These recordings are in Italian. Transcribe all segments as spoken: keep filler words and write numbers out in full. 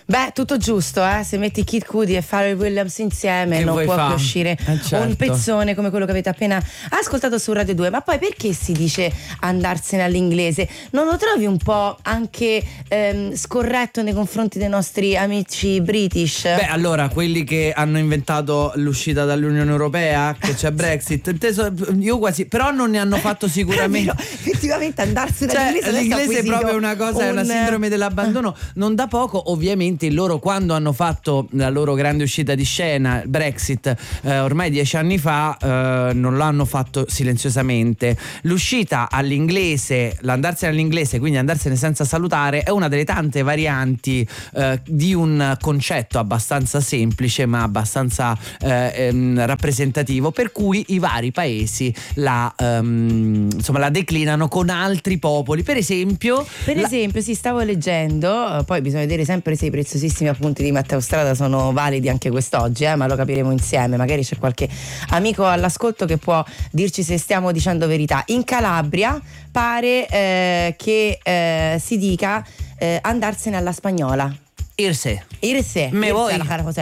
Beh, tutto giusto, eh? Se metti Kid Cudi e Pharrell Williams insieme che non può fa? più uscire eh, certo. un pezzone come quello che avete appena ascoltato su Radio due. Ma poi perché si dice andarsene all'inglese? Non lo trovi un po' anche ehm, scorretto nei confronti dei nostri amici British? Beh, allora, quelli che hanno inventato l'uscita dall'Unione Europea, che c'è Brexit, inteso, io quasi, però non ne hanno fatto sicuramente. Però, effettivamente andarsene cioè, all'inglese l'inglese è proprio una cosa, un... è una sindrome dell'abbandono non da poco. Ovviamente loro, quando hanno fatto la loro grande uscita di scena, Brexit, eh, ormai dieci anni fa, eh, non l'hanno fatto silenziosamente. L'uscita all'inglese, l'andarsene all'inglese, quindi andarsene senza salutare, è una delle tante varianti eh, di un concetto abbastanza semplice ma abbastanza eh, ehm, rappresentativo, per cui i vari paesi la, ehm, insomma, la declinano con altri popoli. Per esempio per la... esempio si stavo leggendo, poi bisogna vedere sempre se i preziosissimi appunti di Matteo Strada sono validi anche quest'oggi, eh, ma lo capiremo insieme. Magari c'è qualche amico all'ascolto che può dirci se stiamo dicendo verità. In Calabria pare eh, che eh, si dica eh, andarsene alla spagnola. Irse. Irse. Me voi.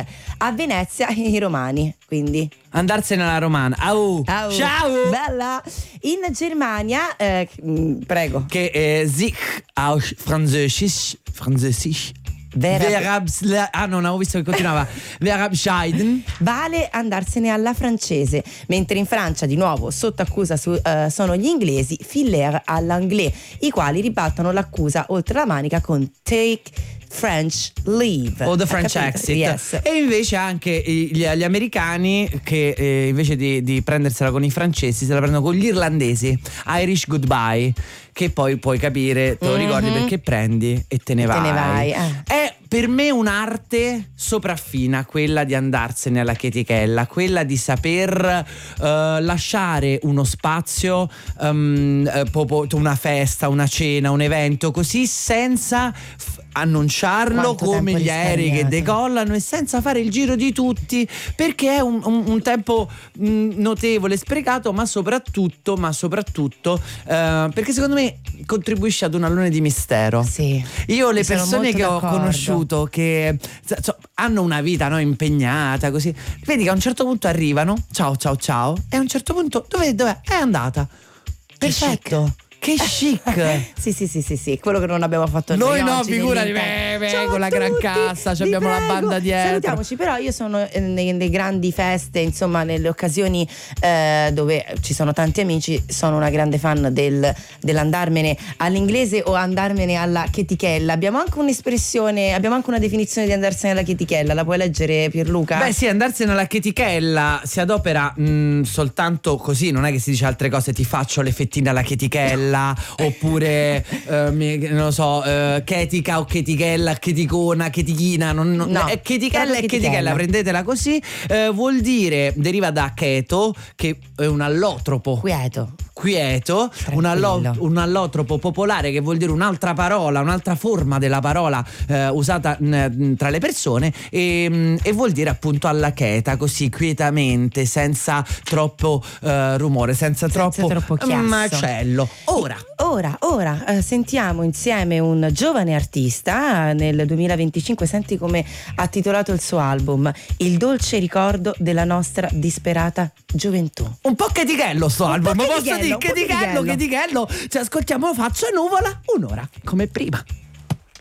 A Venezia i romani, quindi andarsene alla romana. Au. Au. Ciao. Bella. In Germania, eh, prego. Che è sich aus Französisch, Französisch. Verabs, ah, non avevo visto che continuava. Verabscheiden. Vale andarsene alla francese, mentre in Francia di nuovo sotto accusa su, uh, sono gli inglesi, filer all'anglais, i quali ribaltano l'accusa oltre la manica con take French leave o the French exit. Yes. E invece anche gli, gli americani che eh, invece di, di prendersela con i francesi se la prendono con gli irlandesi, Irish goodbye, che poi puoi capire, te lo ricordi, mm-hmm. perché prendi e te ne vai, te ne vai. Eh. È per me un'arte sopraffina quella di andarsene alla chetichella, quella di saper uh, lasciare uno spazio, um, uh, una festa, una cena, un evento così, senza f- annunciarlo Quanto come gli aerei che decollano e senza fare il giro di tutti, perché è un, un, un tempo mh, notevole, sprecato, ma soprattutto ma soprattutto uh, perché secondo me contribuisce ad un alone di mistero. Sì, io le persone che d'accordo. ho conosciuto che so, hanno una vita, no, impegnata così, vedi che a un certo punto arrivano, ciao ciao ciao, e a un certo punto dove dov'è? È andata. Perfetto. Che chic. Sì sì sì sì sì, quello che non abbiamo fatto noi, noi no, oggi, figurati, beh, beh, con la gran cassa, abbiamo la banda dietro. Salutiamoci, però io sono nelle grandi feste, insomma nelle occasioni eh, dove ci sono tanti amici, sono una grande fan del, dell'andarmene all'inglese o andarmene alla chetichella. Abbiamo anche un'espressione, abbiamo anche una definizione di andarsene alla chetichella, la puoi leggere, Pierluca? Beh sì, andarsene alla chetichella si adopera mh, soltanto così, non è che si dice altre cose, ti faccio le fettine alla chetichella oppure eh, non lo so, eh, chetica o chetichella, cheticona, chetichina, non, non, no, è chetichella e chetichella, prendetela così. Eh, vuol dire, deriva da cheto, che è un allotropo. Quieto. Quieto, un, allo, un allotropo popolare, che vuol dire un'altra parola, un'altra forma della parola eh, usata n, tra le persone, e, e vuol dire appunto alla cheta, così quietamente, senza troppo eh, rumore, senza, senza troppo, troppo chiasso. macello. Ora, ora, ora eh, sentiamo insieme un giovane artista nel duemilaventicinque. Senti come ha titolato il suo album: Il dolce ricordo della nostra disperata gioventù. Un po' chetichello sto un album, po' posso dire chetichello, chetichello. Ci ascoltiamo Faccia Nuvola un'ora come prima.